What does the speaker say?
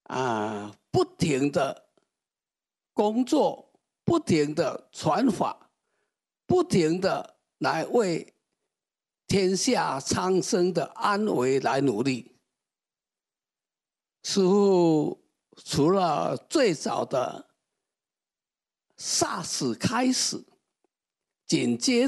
不停的工作，不停的传法，不停的来为天下苍生的安危来努力。师父除了最早的SARS开始，紧接